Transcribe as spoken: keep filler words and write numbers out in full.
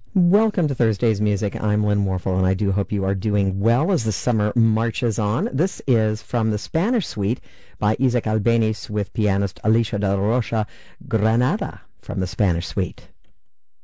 Welcome to Thursday's Music. I'm Lynn Morphle, and I do hope you are doing well as the summer marches on. This is from the Spanish Suite by Isaac Albeniz with pianist Alicia de Rocha, Granada from the Spanish Suite.